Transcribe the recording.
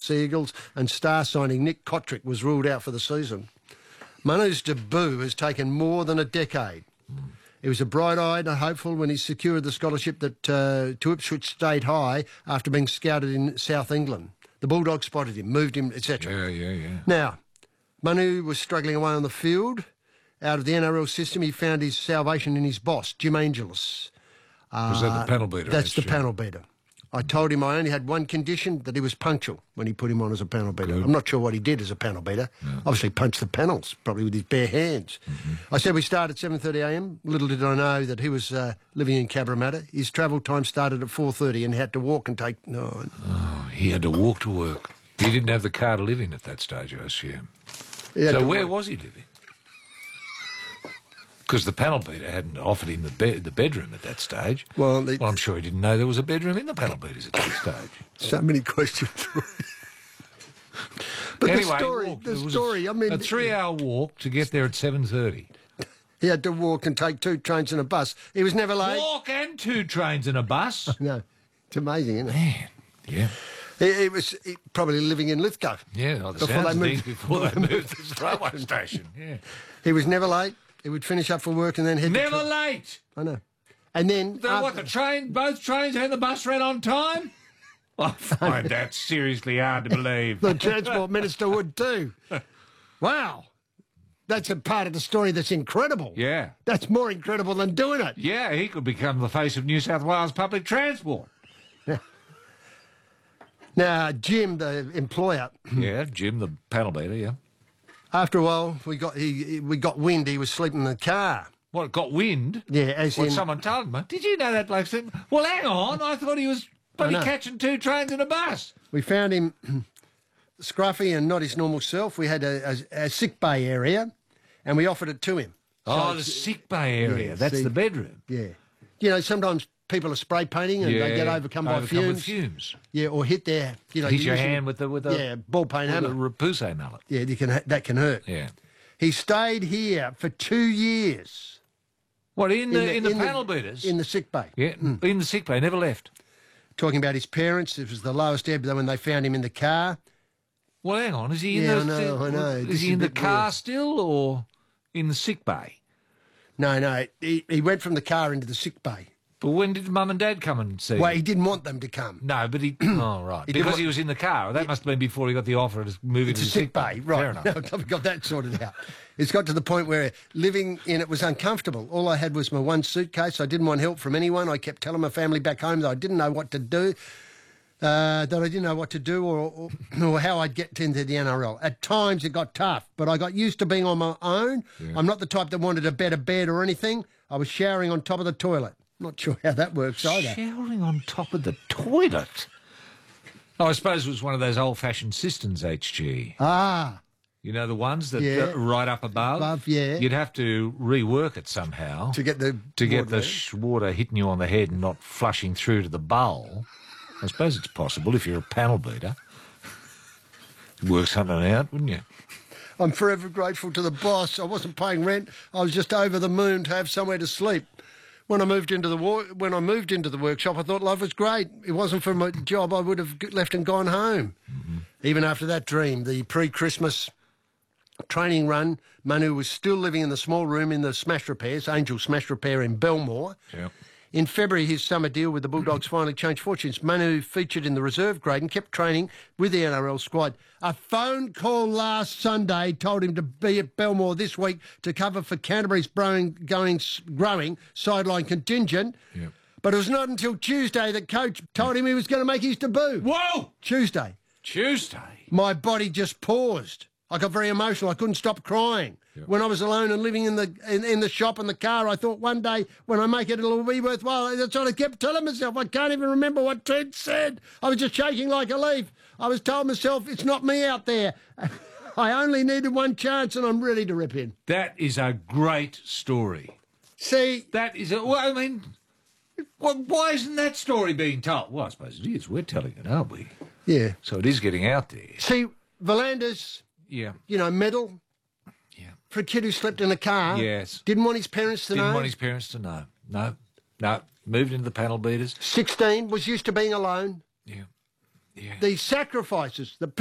Sea Eagles, and star signing Nick Kotrick was ruled out for the season. Manu's debut has taken more than a decade. He was a bright-eyed and hopeful when he secured the scholarship to Ipswich State High after being scouted in South England. The Bulldogs spotted him, moved him, etc. Yeah. Now, Manu was struggling away on the field. Out of the NRL system, he found his salvation in his boss, Jim Angelis. Was that the panel beater? That's the panel beater. I told him I only had one condition, that he was punctual when he put him on as a panel beater. Good. I'm not sure what he did as a panel beater. No. Obviously punched the panels, probably with his bare hands. I said we start at 7:30am. Little did I know that he was living in Cabramatta. His travel time started at 4:30 and he had to walk and take... Oh, he had to walk to work. He didn't have the car to live in at that stage, I assume. So where was he living? Because the panel beater hadn't offered him the bedroom at that stage. Well, I'm sure he didn't know there was a bedroom in the panel beaters at that stage. So many questions. But anyway, the story, I mean... A 3-hour walk to get there at 7:30. He had to walk and take 2 trains and a bus. He was never late. Walk and 2 trains and a bus? No, it's amazing, isn't it? Man, yeah. He was probably living in Lithgow. Yeah, before they moved to the railway station. Yeah. He was never late. He would finish up for work and then head... Never late! I know. And then... Both trains and the bus ran on time? I find that seriously hard to believe. The Transport Minister would too. Wow. That's a part of the story that's incredible. Yeah. That's more incredible than doing it. Yeah, he could become the face of New South Wales public transport. Now, Jim, the employer... Yeah, Jim, the panel beater, yeah. After a while, we got wind he was sleeping in the car. What, got wind? Yeah, as in... someone told him. Did you know that bloke said, well, hang on, I thought he was bloody catching 2 trains and a bus. We found him scruffy and not his normal self. We had a sick bay area, and we offered it to him. Oh, the sick bay area. That's the bedroom. Yeah. You know, sometimes people are spray painting and they get overcome by fumes. With fumes. Yeah, or hit their... hit your hand with a ball paint hammer. The Rapuse mallet. Yeah, that can hurt. Yeah. He stayed here for 2 years. What, in the panel beaters? In the sick bay. Yeah, in the sick bay, never left. Talking about his parents, it was the lowest ebb when they found him in the car. Well, hang on, is he I know. Is he in the car still or in the sick bay? No, he went from the car into the sick bay. But when did Mum and Dad come and see him? Well, he didn't want them to come. No, but he... Oh, right. Because he was in the car. That must have been before he got the offer to move into the sick bay. Right. Fair enough. No, I've got that sorted out. It's got to the point where living in it was uncomfortable. All I had was my one suitcase. I didn't want help from anyone. I kept telling my family back home that I didn't know what to do, or how I'd get into the NRL. At times it got tough, but I got used to being on my own. Yeah. I'm not the type that wanted a better bed or anything. I was showering on top of the toilet. Not sure how that works either. Showering on top of the toilet? Oh, I suppose it was one of those old-fashioned cisterns, HG. Ah. You know, the ones that right up above? Yeah. You'd have to rework it somehow. To get the water hitting you on the head and not flushing through to the bowl. I suppose it's possible if you're a panel beater. Work something out, wouldn't you? I'm forever grateful to the boss. I wasn't paying rent. I was just over the moon to have somewhere to sleep. When I moved into the workshop, I thought life was great. It wasn't for my job, I would have left and gone home. Mm-hmm. Even after that dream, the pre-Christmas training run, Manu was still living in the small room in the Smash Repairs, Angel Smash Repair in Belmore. Yep. In February, his summer deal with the Bulldogs finally changed fortunes. Manu featured in the reserve grade and kept training with the NRL squad. A phone call last Sunday told him to be at Belmore this week to cover for Canterbury's growing sideline contingent. Yep. But it was not until Tuesday that Coach told him he was going to make his debut. Whoa! Tuesday. My body just paused. I got very emotional. I couldn't stop crying. Yep. When I was alone and living in the shop and the car, I thought one day when I make it, it'll be worthwhile. That's what I kept telling myself. I can't even remember what Ted said. I was just shaking like a leaf. I was telling myself, it's not me out there. I only needed one chance and I'm ready to rip in. That is a great story. See? That is a... Well, I mean, why isn't that story being told? Well, I suppose it is. We're telling it, aren't we? Yeah. So it is getting out there. See, Volandis... Yeah. You know, medal. Yeah. For a kid who slept in a car. Yes. Didn't want his parents to know. Didn't want his parents to know. No. Moved into the panel beaters. 16, was used to being alone. Yeah. The sacrifices, the